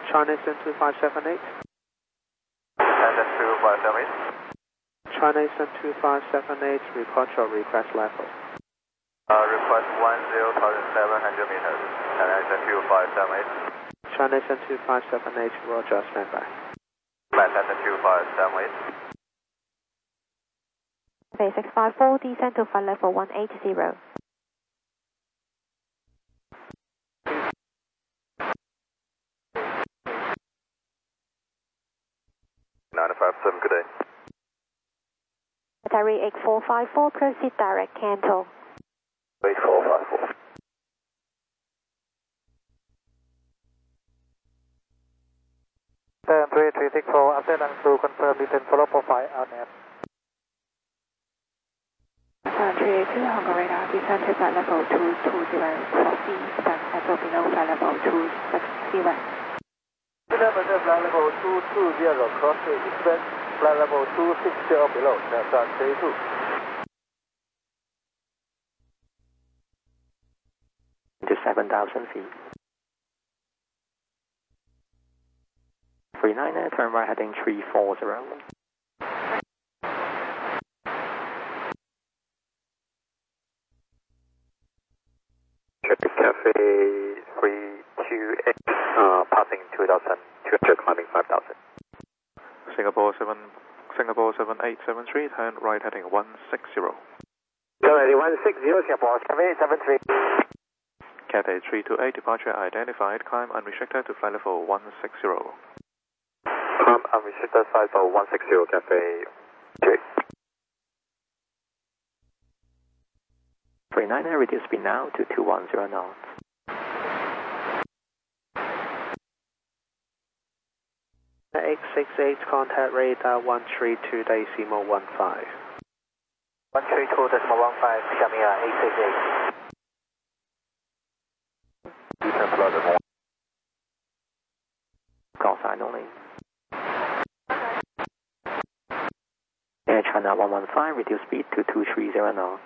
China Eastern 2578. Eastern 2578. China Eastern 2578, report your request level. Request 10,700 meters. China Eastern 2578. China Eastern 2578, Roger, standby. Eastern 2578. Bay 654, descend to flight level 180. 957, good day. Battery 8454, proceed direct Canton. 8454. Turn 3364, after to confirm return follow profile out net. 382, Hong Kong radar, descend to flight level 220, proceed, stand echo below flight level 260. Flight level 220, cross the eastern, flight level 260 below, Delta 32. To 7,000 feet. 39er, turn right heading 340. Cafe 32X, passing 2,200, climbing 5,000. Singapore 7873, turn right heading 160. Ready 160, Singapore 7873. Cathay 328, departure identified, climb unrestricted to flight level 160. Climb unrestricted flight level 160, Cafe 3. 39er, reduce speed now to 210 knots. X68, contact radar 132.15. 132.15, coming 868. Descent flight level. Call sign only. Air China 115, reduce speed to 230 knots.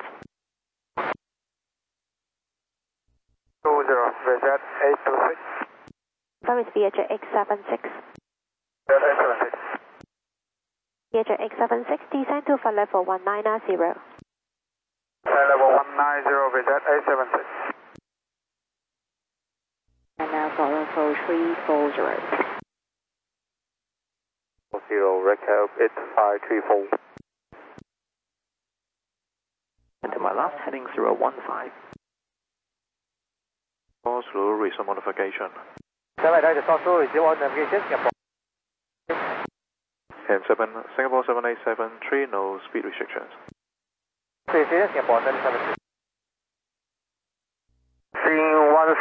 20, Vietjet 826. From Vietjet X76. Vietjet 876. Vietjet X76, descend to flight level 190. Flight level 190, Vietjet 876. And now flight level 340. 0, record 8534. And to my last heading 015. Source through resume modification. 780, source through resume on navigation, Singapore. M7, Singapore 7873, no speed restrictions. Singapore 773. Seeing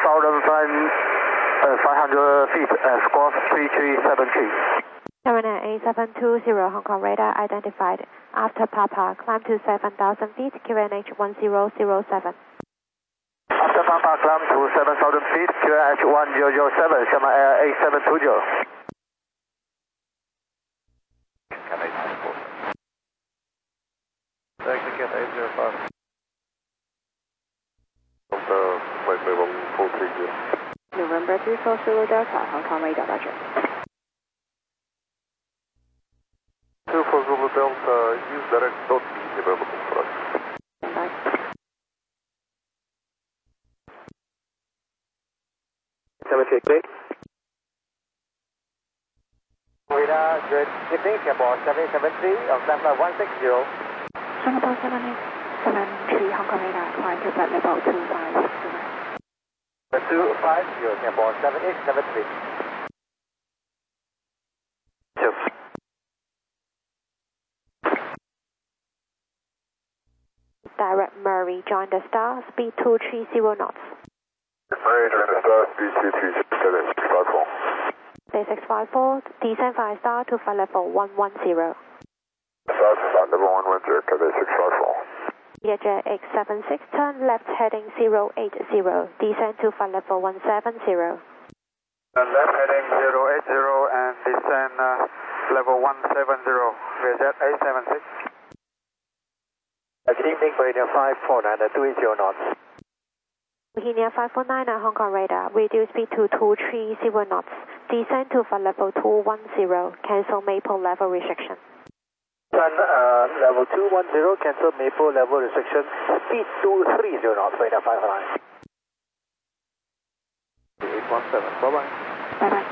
1,500 feet, squawk 3373. Terminal A720, Hong Kong radar identified. After Papa, climb to 7,000 feet, QNH 1007. After Papa, climb to 7,000 feet, QNH 1007, Sherman Air A720. Execute 805. Flight level 430. November 340 Delta, Hong Kong radar budget. 240 Delta, use direct dot B available for us. Standby. Radar, good evening, Singapore 773, on standby 160. Singapore 7873, Hong Kong radar, climb to flight level 250. 250, Singapore 7873. Direct Murray, join the star, speed 230 knots. Murray, join the star, speed 230, Bay 654, descend 5 star to flight level 110. South flight level 110, Cathay 654. Vietjet X76, turn left heading 080, descend to flight level 170. Left heading 080 and descend level 170, Vietjet A76. Good evening, Virginia 549 at 280 knots. Virginia 549 Hong Kong radar, reduce speed to 230 knots. Descend to flight level 210, cancel Maple level restriction. Sun level 210, cancel Maple level restriction, speed 230 knots, radar 509. 817, bye bye. Bye bye.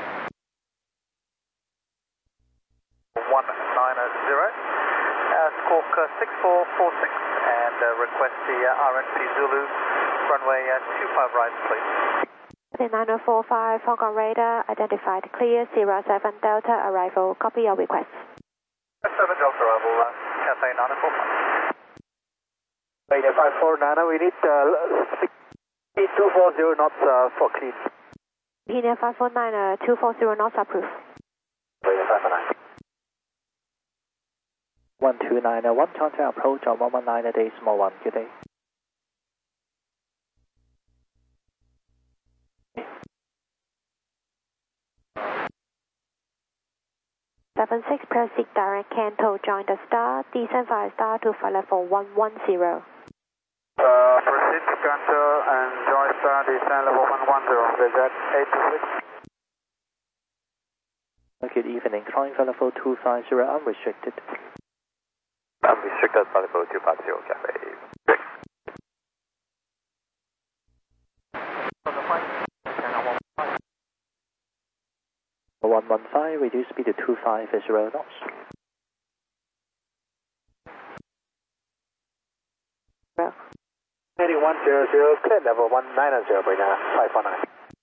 190, squawk 6446 and request the RNP Zulu runway 25 right, please. 9045, Hong Kong radar identified, clear 07 Delta arrival, copy your request. 7 Delta arrival, Cathay 9045. Radio 549, we need speed 240 knots for clean. Pina 549, 240 knots approved. Radio 549. 1291, contact approach on 119.1, good day. 76, proceed direct Canto, join the star, descend via star to flight level 110. Proceed to Canto and join star, descend level 110, visit 826. Good evening, climb flight level 250, unrestricted. Unrestricted flight level 250, Cathay 115, reduce speed to 250 knots. Well. 8100, clear level 190, Brina 549.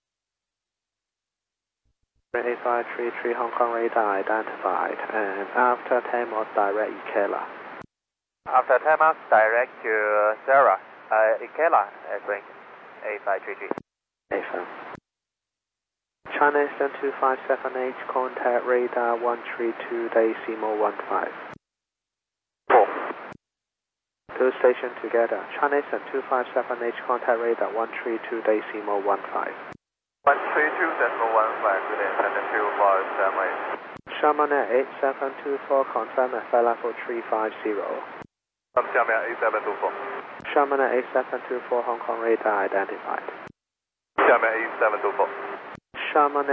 8533 Hong Kong radar identified, and after 10 miles direct Ikela. After 10 miles, direct to Sarah, Ikela, bring 8533. Affirm. China Eastern 2578, contact radar 132 decimal 15. 4. Two stations together. China Eastern 2578, contact radar 132 decimal 15. 132 decimal 15, good day, send it to Sharman 8724, confirm at flight level 350. Xiamen 8724. Sharman 8724, Hong Kong radar identified. Xiamen 8724. Sharman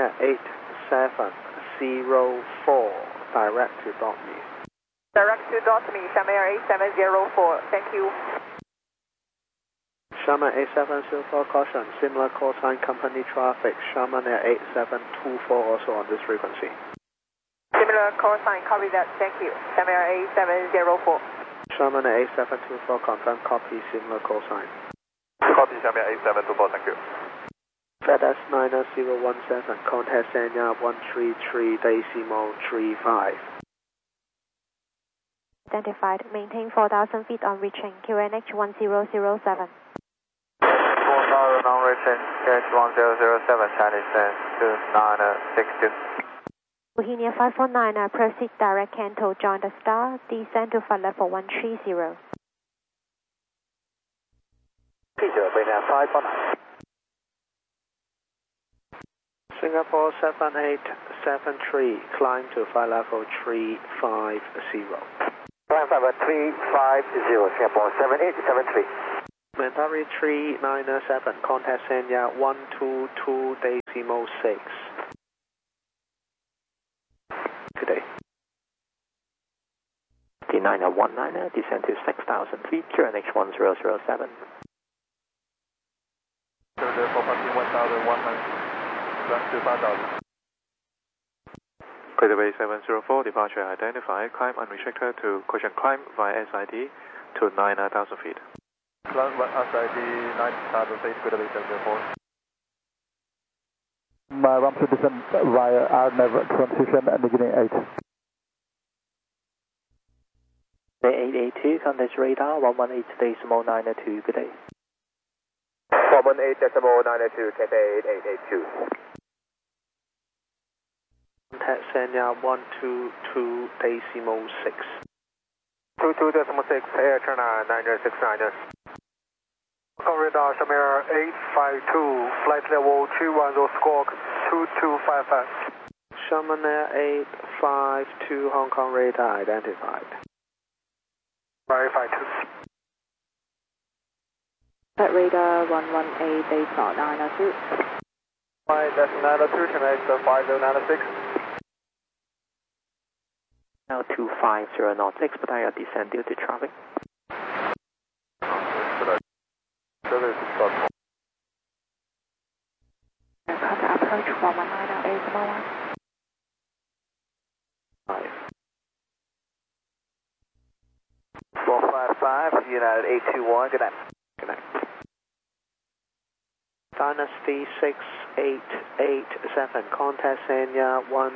8704, direct to me. Direct to me, Xiamen 8704, thank you. Sharman 8704, caution, similar call sign company traffic. Sharman 8724 also on this frequency. Similar call sign, copy that, thank you. Xiamen 8704. Sharman 8724, confirm copy, similar call sign. Copy Xiamen 8724, thank you. FedEx 9017, contact Sanya 133 decimal 35. Identified, maintain 4,000 feet on reaching, QNH 1007. 4,000 on reaching, QNH 1007, Chinese 2962. Bohemia 549, proceed direct Canto, join the star, descend to flight level 130. Peter, Brina 549. Singapore 7873, climb to flight level 350. Climb level 350, Singapore 7873. Mandari 397, contact Sanya 122 decimal 6. Good day. D9019, descend to 6,000 feet, QNH 1007. 1001. Clear Bay 704, departure identified, climb unrestricted to cushion climb via SID to 9,000 feet. Climb SID 9,000 feet, Clear Bay 704. Ramp to descend via RNAV transition and beginning 8. Bay 882, contact radar 118.92, good day. 118.92, Cathay 8882. Contact Sanya 122 decimal 6. 22 decimal 6, Air China 969. Hong Kong radar, Shamir 852, flight level 210, squawk 2255. Sharman 852, Hong Kong radar identified. 552. Flight radar 118, base 902. That's 902, Chennai, 5096. Now 250 knots, expedite your descent due to traffic. Contact approach 119 5. 455, United 821, good night. Good night. Dynasty 6887, contact Sanya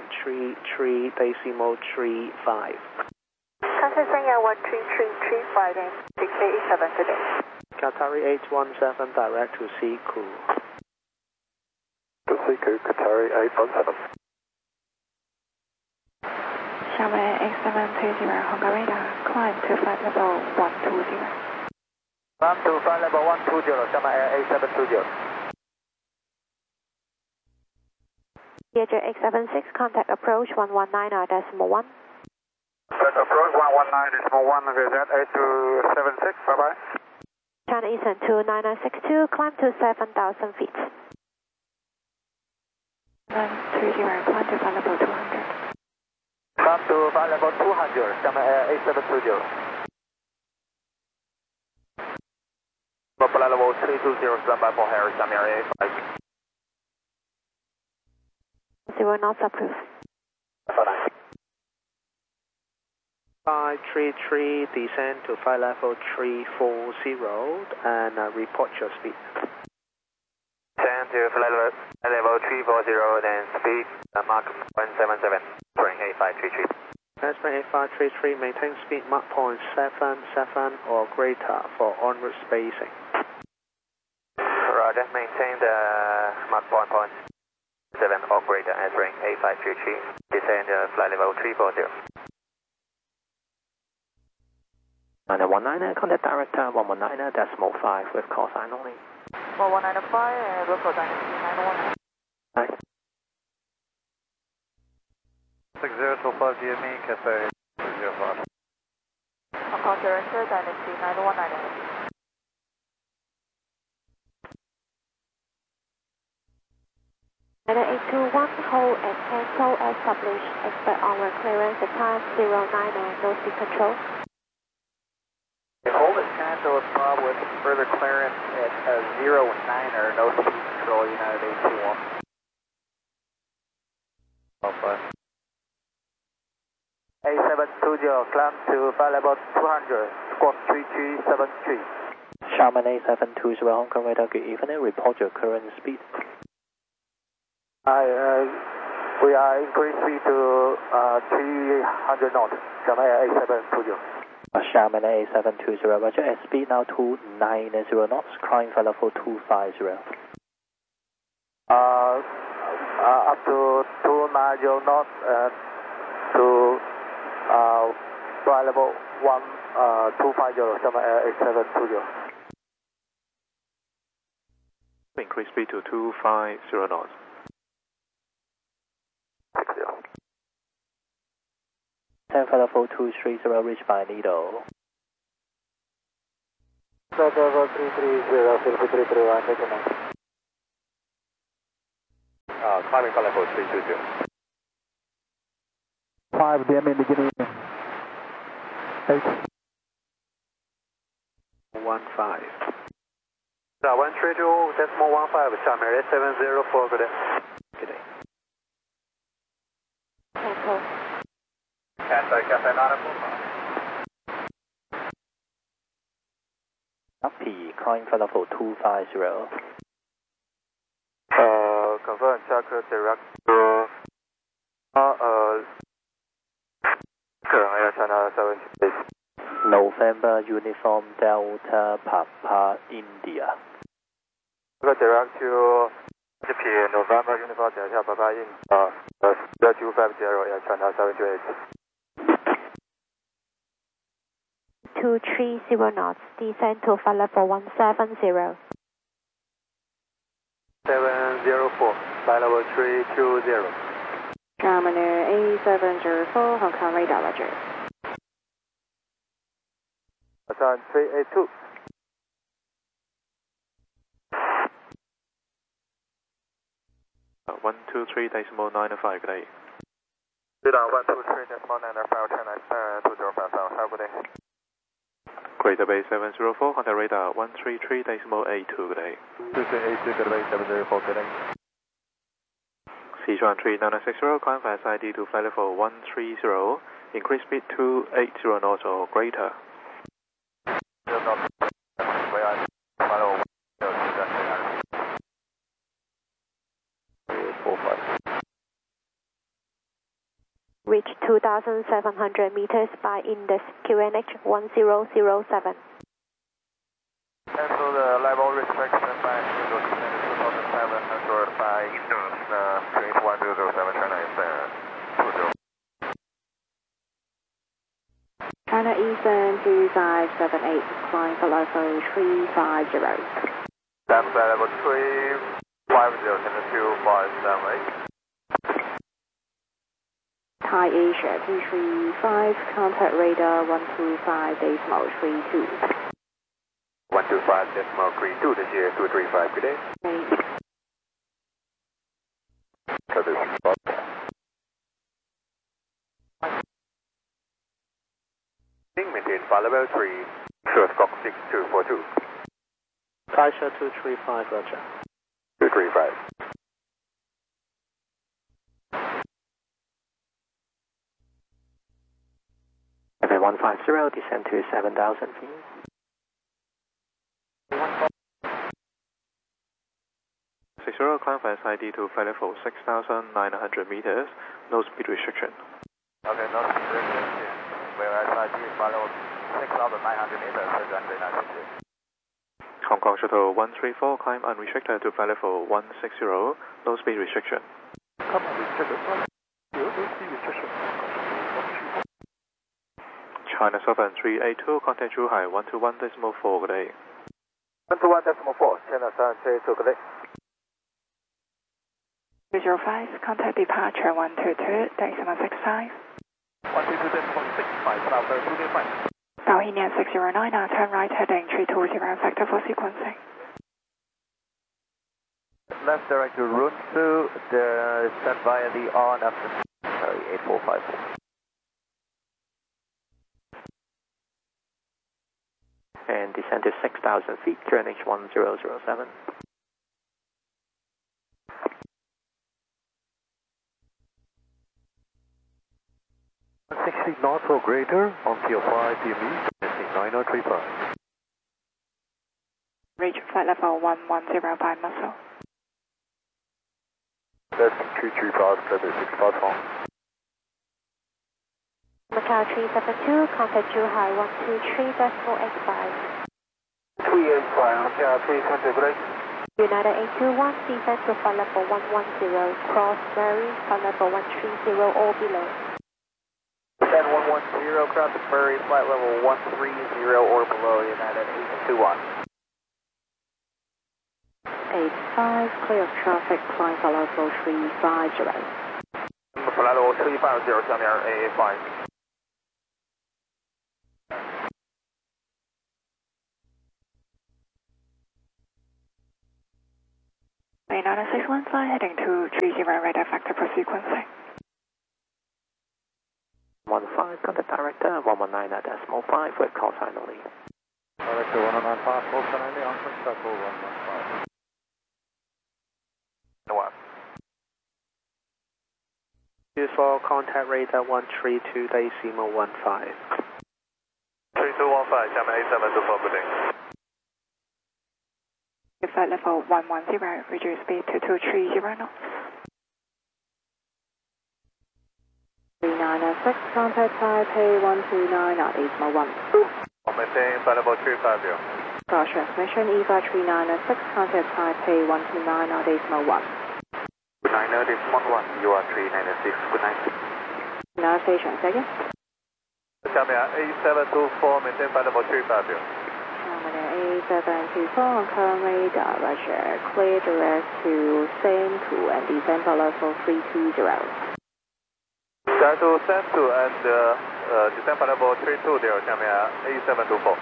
133.35. Contact Sanya 133.35 and 6887 today. Qatari 817, direct to Siku. To Siku, Qatari 817. Xiamen 8720 Hong Kong radar, climb to flight level 120. Climb to flight level 120, Shanghai Air 8720. Viager 876, contact approach 119.1. Approach 119.1, Vietjet 8276, bye-bye. China Eastern 29962, climb to 7,000 feet. 730, climb to flight level 200. Climb to flight level 200, Shanghai Air 8720. Flight level 320, standby for Harris, Shanghai Air 85. 0 knots approved. 533, descend to flight level 340 and report your speed. Descend to flight level 340, then speed Mach 177, spring 8533. Spring 8533, maintain speed Mach 0.77 or greater for onward spacing. Roger, maintain the Mach 0.7 or greater at spring 8533. Descend flight level 340. 919, contact director 119.5 with call sign only. 1195 and local Dynasty 901. Bye. 6025 DME, Cafe 205. Hong Kong Director Dynasty 919. China 821, hold and cancel as published. Expect onward clearance at time 099, no speed control. Hold it cancel with Bob with further clearance at 0-9er, no speed control, United 821. Okay. 8720, climb to flight level 200, squawk 3373. Xiamen 8720 Hong Kong radar, good evening, report your current speed. We are increased speed to 300 knots, Shanghai Air 8720. Xiamen 8720, roger, at speed now 290 knots, climb for level 250. Up to 290 knots to flight level 250, Shanghai Air 8720. Increase speed to 250 knots. 60. 10 for level 230, reached by Lido. Level 330, Philippine 331, take a night. Climbing for level 320. 5 DME beginning. 8. 15. 132.15, Xiamen Air 704, good day. Good day. Cancel. Cafe 945. P, climb for level 250. Confirm check direct to Air China 78. November Uniform Delta Papa India. Direct to GP November Uniform Delta Papa India 0250 Air China 78. 230 knots, descend to flight level 170. 704, flight level 320. Xiamen Air 8704, Hong Kong radar, roger. Ascend 382. 123.905, good day. Radar 123.905, turn right 2055, have a good day. Greater Bay 704, contact radar 133.82, good day. 2382, Greater Bay 704, good day. Sichuan 3960, climb via SID to flight level 130, increase speed to 80 knots or greater. Reach 2,700 meters by index QNH 1007. Cancel the level restriction by 2,700 by index QNH 1007, China is 20. China Eastern 2578, climb for level 350. Stand by level 350, China 2578. Thai Asia 235, contact radar 125.32. 125.32, this year 235, good day. Maintain flight level 3, short Fox 6242. Taisha 235, roger. 235. FA 150, descend to 7,000 feet. Climb via SID to flight level 6,900 meters, no speed restriction. Okay, no speed restriction. Whereas SID follow 6,900 meters, 360. Hong Kong Shuttle 134, climb unrestricted to flight level 160, no speed restriction. China Southern 382, contact Zhuhai 121.4, good day. 121.4, China Southern 382, good day. 205, contact departure 122.65. 122.65, Southern 225. Now Indian 609, now turn right heading 320, vector for sequencing. Left direct to route 2, stand via the on after, 8454. And descend to 6,000 feet, QNH 1007. knots or greater on CO5 PME, 9035. Reach flight level 1105 muscle. That's 235, Clever 654. Macau 372, contact Zhuhai 123.85. 385, Macau 300, United 821, descend to flight level 110, cross Murray, flight level 130 or below. Descend 110, cross Murray, flight level 130 or below, United 821. 85, clear of traffic, climb for level 350. Flight level 350, down there, AA5. United 615, heading to 30 radar factor for sequencing. 15, contact director 119.5 with call sign only. Director 109.5, call sign only, on circle 115. What? For contact radar 132.15. 3215, 下面 A724 不定。 Flight level 110, reduce speed to 230 knots. 3906, contact Taipei 129 at Eastmo 1. Maintain flight level 350. Cross transmission EVA 3906, contact Taipei 129 at Eastmo 1. Good night, this 11, you are 396, good night. United Station, second. 下面 A724, maintain flight level 350. A724 on current radar, roger. Clear direct to same 2 and descend for level 320. Start to send to and descend for level 320, 下面 A724.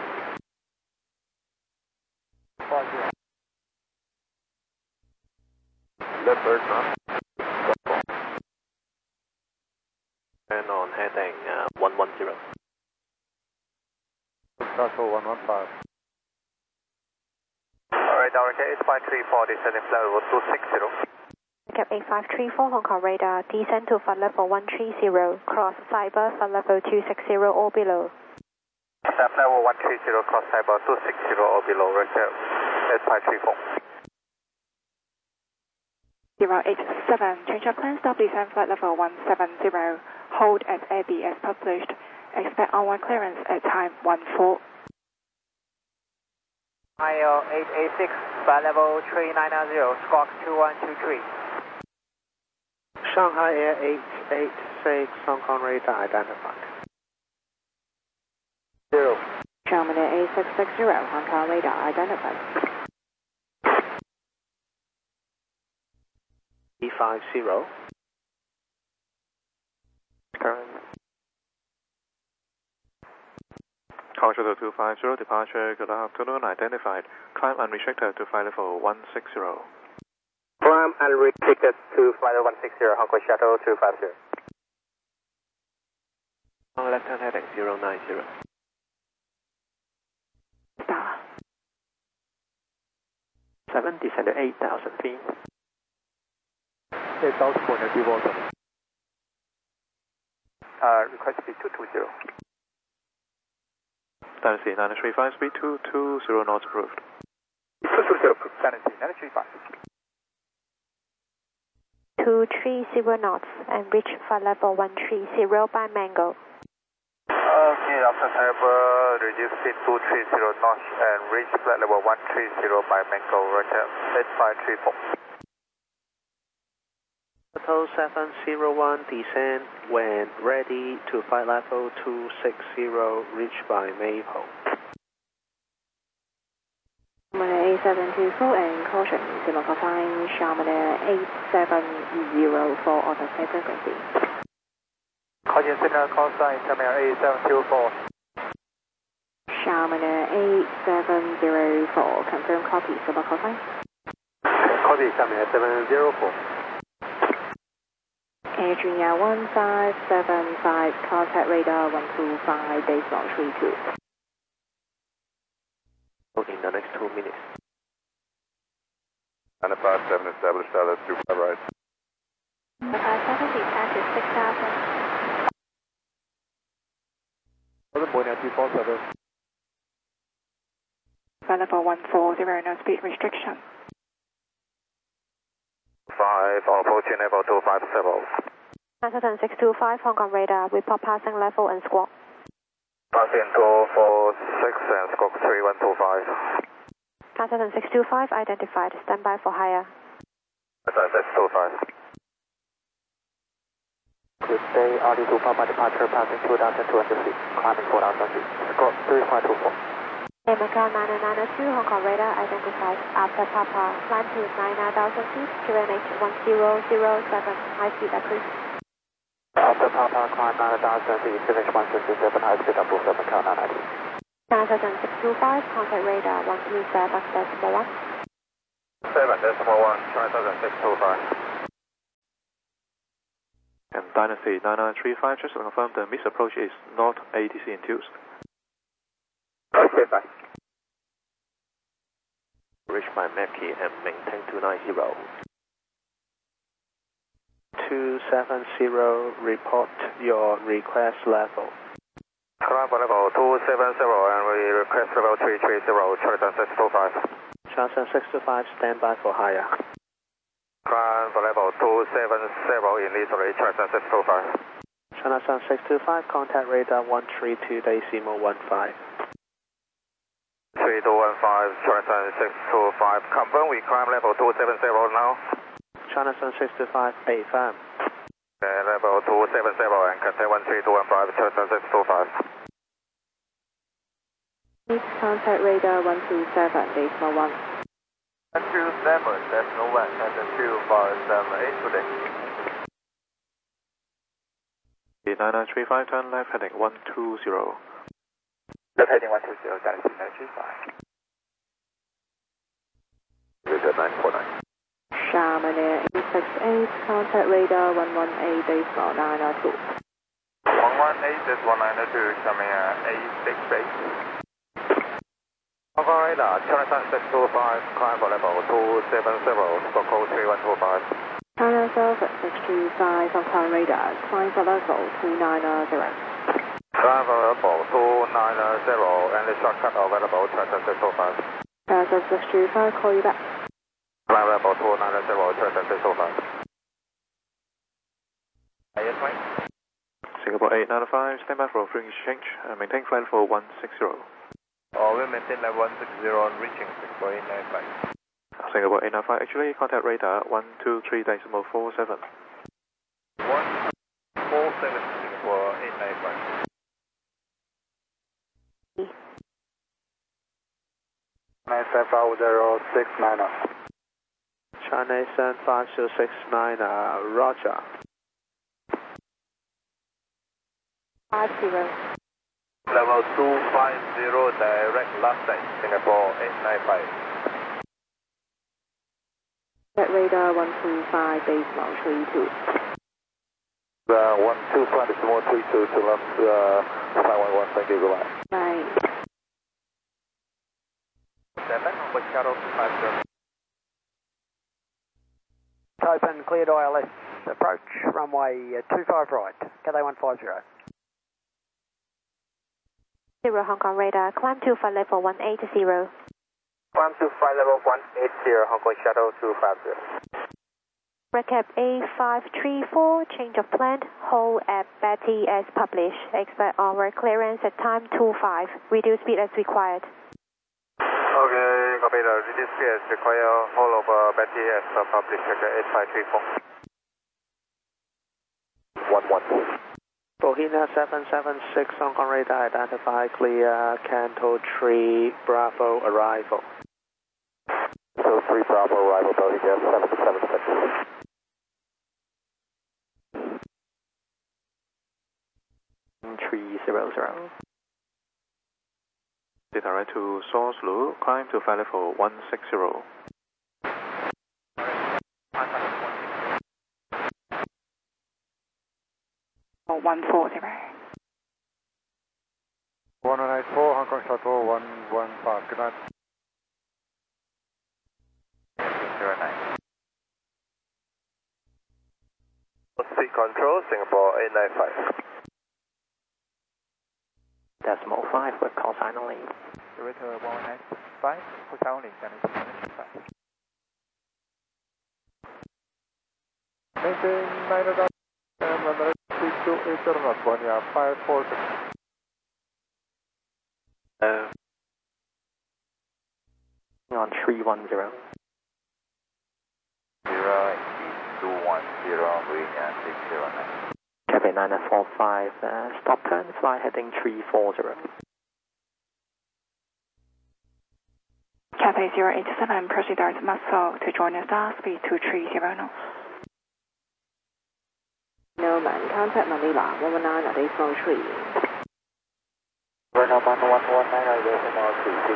Left bird, turn on heading 110. Control 115. Radar 8534, descending flight level 260. Cap 8534, Hong Kong radar, descend to flight level 130, cross cyber flight level 260 or below. Flight level 130, cross cyber 260 or below, Radar 8534. 087, change of plan, stop descend flight level 170, hold at AB as published, expect onward clearance at time 14. IL 886, flight level 3990, squawk 2123. Shanghai Air 886, Hong Kong radar identified. 0. German Air 8660, Hong Kong radar identified. E50. Current. Call Shuttle 250, departure, good afternoon, identified. Climb unrestricted to flight level 160. Climb unrestricted to flight level 160, Hong Kong Shuttle 250. On left hand heading 090. Star. 7, descend to 8,000 feet. 8,000 for negative water. Request speed 220. Dynasty 935, speed 220 knots approved. 220 approved, Dynasty 935. 230 knots and reach flight level 130 by Mango. Okay, after cyber, reduce speed 230 knots and reach flight level 130 by Mango, Roger 8534. Hotel 701, descend when ready to flight level 260, reach by Maple. German Air 8724 and caution, local time, German Air 8704 autostate frequency. Caution signal call sign, German Air 8724. German Air 8704, confirm copy, local time. Copy, German Air 704. Adria 1575, contact radar 125, baseball 32. In the next 2 minutes. 957 established, that's 25 right. 570, pass is 6,000. 1000 for negative 47. Flight level 140, no speed restriction. 5 on approaching level 257. 9625, Hong Kong radar, report passing level and squawk. Passing 246 and squawk 3125. 9625, identified, standby for higher. That's 25. Good day, RD2 Papa departure, passing 2,200 feet, climbing 4,000 feet, squawk 3524. Macau 9902, Hong Kong radar, identified, after Papa, climb to 9,000 feet, QNH 1007, high speed approved. After Papa, climb 9,000 feet, finish 157, high speed approved, Macau 990. 9625, contact radar 127.1. 7.1, 9625. And Dynasty 9935, just to confirm the missed approach is not ATC induced. Okay, bye. Reach by Mackie and maintain 290. 270, report your request level. Climb for level 270 and we request level 330, Charlie 625. Charlie 625, standby for higher. Climb for level 270 in Italy, Charlie 625. China Sun 625, contact radar 132 decimal 15. 3215, Charlie 625. Confirm we climb level 270 now. China Sun 625, affirm. Level 270 and contact 13215, Charlie 625. Contact radar 127, decimal 1. 127, decimal 1, and 2578 today. The 9935, turn left heading 120. Left heading 120, Dynasty 935. Visit 949. Shaman Air 868, contact radar 118, decimal 902. 118-192 coming A6 base. Hong Kong radar, China Sun 625, climb for level 270, squawk code 3125. China South 625 Hong Kong radar, climb for level 290. Climb for level 290, and the shortcut available, China Sun 625. China South 625, call you back. Climb level 290, China Sun 625. Yes, mate. Singapore 895, stand by for free exchange, maintain flight level 160. We maintain level 160 on reaching Singapore 895. Singapore 895, actually contact radar 123.47. 147 Singapore 895. 9750690. China Eastern 5069, Roger. 50. Level 250 direct last time, Singapore 895. At radar 125, base mode 32. 125 is more 32 to left 511, thank you, goodbye. Right. 7, Hong Shadow 250. Open, cleared ILS. Approach runway 25 right, Cathay 150. 0 Hong Kong radar, climb to flight level 180. Climb to flight level 180, Hong Kong Shadow 250. Recap A534, change of plan, hold at Betty as published. Expect our clearance at time 25. Reduce speed as required. Okay, copy the reduce speed as required, hold over Betty as published, A534. 11. Bohemia 776, Hong Kong radar, identify clear, Canto 3, Bravo, arrival. So 3 Bravo arrival, Bohemia 776. Data right to source loop, climb to flight level 160. 140. 1984, Hong Kong Shuttle 115, good night. 09. Speed control, Singapore 895. Decimal 5 with call sign only. Director 195, hotel link, and it's 195. Maintain 9 and runway 3280 knots, Bohemia 546. On 310. 08210, Bohemia 609. Cathay 945, stop turn, fly heading 340. Cathay 087, proceed direct muscle to join us, speed 230 knots. Noman, contact Manila 119 at base 3. Right now, 1119, decimal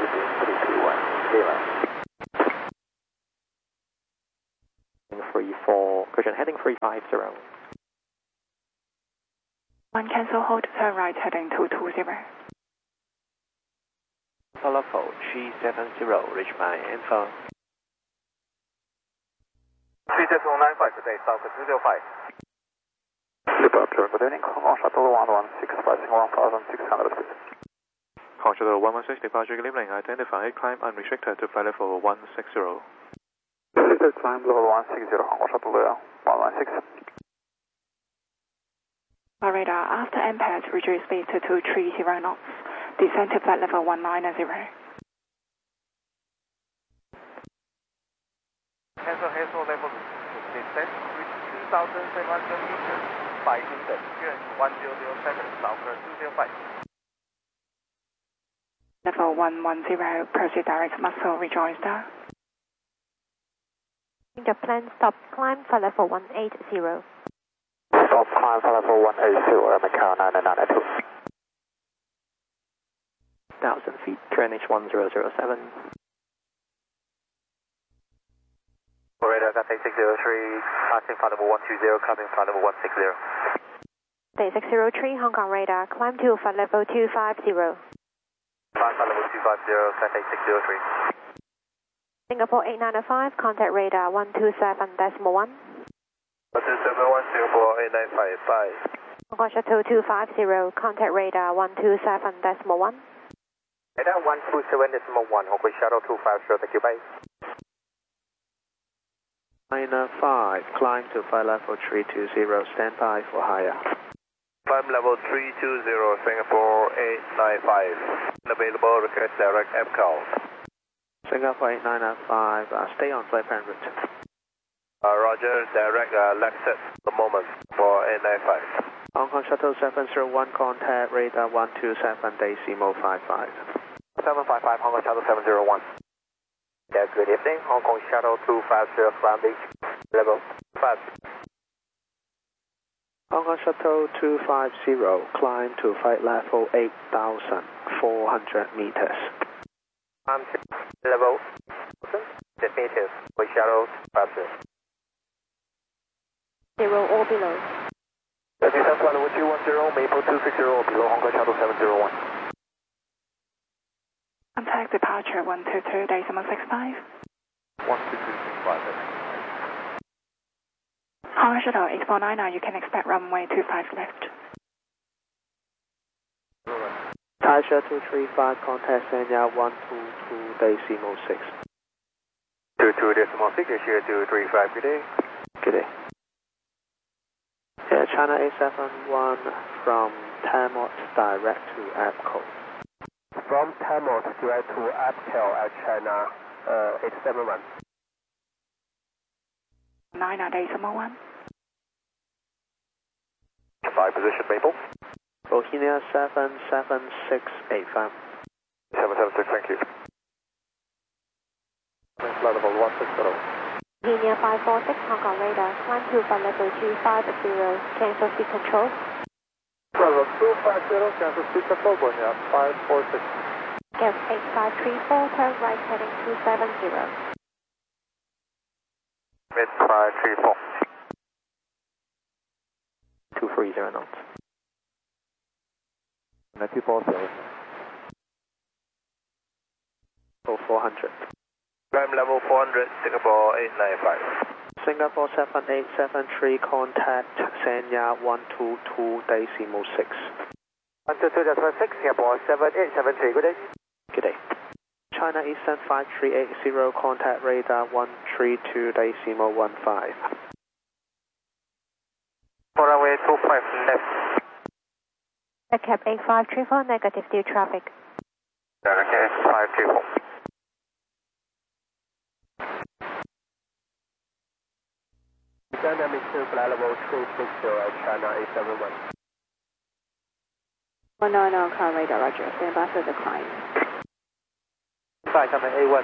3, 34, cushion heading 350. 1 cancel, hold, turn right, heading 220. Level 370, reach my info. 37095, today, South 205. Departure, good evening, Hong Kong Shuttle 116, passing 1600 feet. Hong Shuttle 116, departure, good evening, identify, climb unrestricted to flight level 160. Restricted climb level 160, Hong Kong Shuttle 116. Our radar, after impact, reduce speed to 230 knots. Descend to flight level 190. Cancel level, descend, reach 2,700 meters, 5 Hinton, 1007, South 205. Level 110, proceed direct muscle, rejoin star. Change of plan, stop, climb for level 180. Stop climb for level 180, Macau 9992. 1000 feet, QNH 1007. Radar, Cathay 603, passing flight level 120, coming flight level 160. Day 603, Hong Kong radar, climb to flight level 250. Flight level 250, Cathay 603. Singapore 8905, contact radar 127.1. 127.1, Singapore 8955, bye. Hong Kong Shuttle 250, contact radar 127.1. Radar 127.1, Hong Kong Shuttle 250, thank you, bye. 905, climb to flight level 320, stand by for higher. Climb level 320, Singapore 895. Available, request direct APCAL. Singapore 8905, stay on flight plan route. Roger, direct left set the moment for 895. Hong Kong Shuttle 701, contact radar 127, decimal 55. 755, Hong Kong Shuttle 701. Yeah, good evening, Hong Kong Shuttle 250, Palm Beach, level 5. Hong Kong Shuttle 250, climb to flight level 8,400 meters. Level 10 meters, for Shuttle 250. 0 or below. Descent flight level 210, Maple 260, below Hong Kong Shuttle 701. Contact departure 122, decimal 65. 12265. Hong Kong Shuttle 8499, you can expect runway 25 left. Taisha 235, contact Sanya 122, decimal 6. 22 decimal 6, issue 235, good day. Good day. Yeah, China 871 from Tamot direct to APCO. From Tamot direct to APCAL at China 871. 9 decimal 1. 5 position Maple. Bohemia 77685. 776, thank you. Flight level 160. Linear 546, Hong Kong radar, climb to flight level 250, cancel speed control. Level 250, cancel speed control, Bohemia 546. Gap 8534, turn right heading 270. Mid 534. 230 knots. 240. Oh, 400. Climb level 400, Singapore 895. Singapore 7873, contact Sanya 122, decimal 6. 122.6, Singapore 7873, good day. Good day. China Eastern 5380, contact radar 132, decimal 15. For runway 25 left. Cap 8534, negative due traffic. Okay, 534. Dynamic 2, flight level 360 at China 871. 190 car radar, roger, stand by for the climb. 5 coming A1.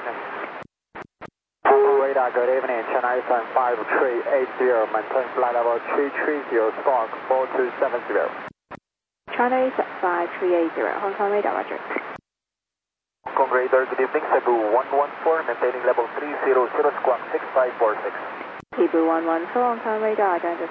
Radar, good evening, China Eastern 5380, maintain flight level 330, squawk 4270. China is 5380, Hong Kong radar, roger. Hong Kong radar, good evening, Cebu 114, maintaining level 300, squawk 6546. Cebu 114, Hong Kong radar, identify.